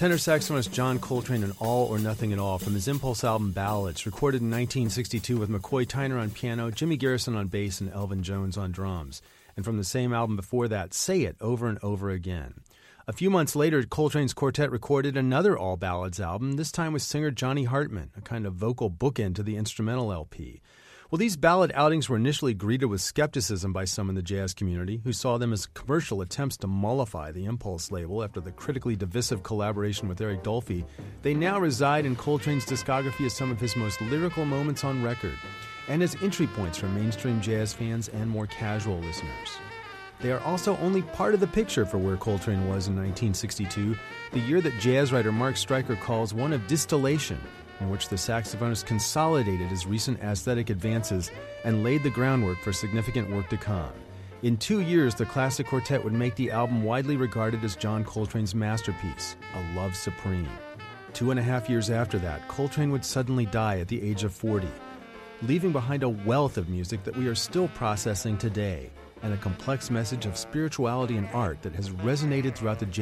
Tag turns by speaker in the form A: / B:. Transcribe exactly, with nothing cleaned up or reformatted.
A: Tenor saxophonist John Coltrane in All or Nothing at All from his Impulse album Ballads, recorded in nineteen sixty-two with McCoy Tyner on piano, Jimmy Garrison on bass, and Elvin Jones on drums. And from the same album before that, Say It Over and Over Again. A few months later, Coltrane's quartet recorded another All Ballads album, this time with singer Johnny Hartman, a kind of vocal bookend to the instrumental L P. Well, these ballad outings were initially greeted with skepticism by some in the jazz community, who saw them as commercial attempts to mollify the Impulse label after the critically divisive collaboration with Eric Dolphy. They now reside in Coltrane's discography as some of his most lyrical moments on record, and as entry points for mainstream jazz fans and more casual listeners. They are also only part of the picture for where Coltrane was in nineteen sixty-two, the year that jazz writer Mark Stryker calls one of distillation, in which the saxophonist consolidated his recent aesthetic advances and laid the groundwork for significant work to come. In two years, the classic quartet would make the album widely regarded as John Coltrane's masterpiece, A Love Supreme. Two and a half years after that, Coltrane would suddenly die at the age of forty, leaving behind a wealth of music that we are still processing today, and a complex message of spirituality and art that has resonated throughout the jazz